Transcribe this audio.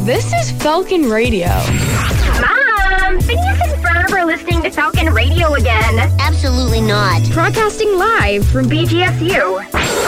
This is Falcon Radio. Mom, Phineas and Ferb are listening to Falcon Radio again. Absolutely not. Broadcasting live from BGSU.